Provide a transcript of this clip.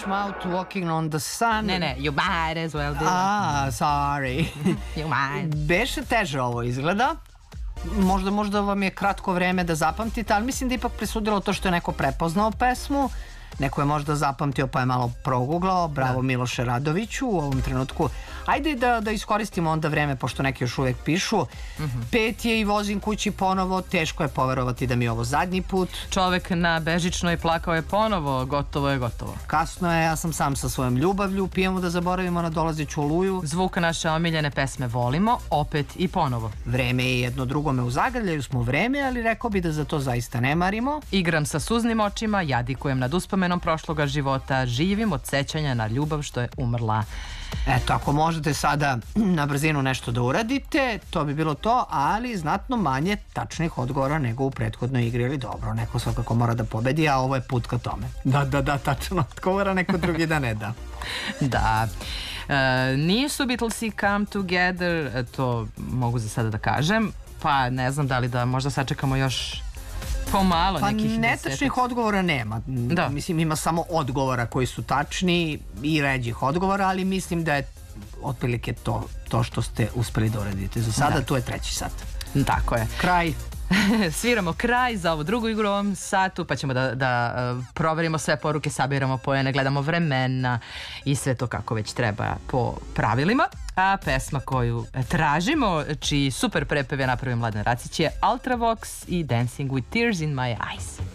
Depeche Mode, Walking on the Sun. Ne, you might as well do it. Sorry. You might. Beše teže ovo izgleda. Možda vam je kratko vreme da zapamtite, ali mislim da ipak presudilo to što je neko prepoznao pesmu. Neko je možda zapamtio pa je malo proguglao. Bravo Miloše Radoviću u ovom trenutku. Ajde da iskoristimo onda vreme, pošto neki još uvek pišu. 5 je i vozim kući ponovo. Teško je poverovati da mi je ovo zadnji put. Čovek na Bežičnoj plakao je ponovo. Gotovo je gotovo. Kasno je, ja sam sam sa svojom ljubavlju. Pijemo da zaboravimo na dolazeću oluju. Zvuk naše omiljene pesme volimo. Opet i ponovo. Vreme je jedno drugome u zagrljaju smo vreme, ali rekao bi da za to zaista ne marimo. Igram sa suznim očima, jadikujem nad uspomenom prošloga života, živim od sećanja na ljubav što je umrla. Eto, ako možete sada na brzinu nešto da uradite, to bi bilo to, ali znatno manje tačnih odgovora nego u prethodnoj igri, ili dobro, neko svakako mora da pobedi, a ovo je put ka tome. Da, tačno odgovora, neko drugi da ne da. Da. Nisu Beatlesi Come Together, to mogu za sada da kažem, pa ne znam da li da možda sačekamo još pomalo nekih netačnih odgovora nema. Da. Mislim, ima samo odgovora koji su tačni i ređih odgovora, ali mislim da je otprilike to što ste uspeli da uradite. Za sada tu je 3. sat. Tako je. Kraj. Sviramo kraj za ovu drugu igru u ovom satu, pa ćemo da proverimo sve poruke, sabiramo poene, gledamo vremena i sve to kako već treba po pravilima. A pesma koju tražimo, čiji super prepev je napravio Mladen Racić, je Ultravox i Dancing with Tears in My Eyes.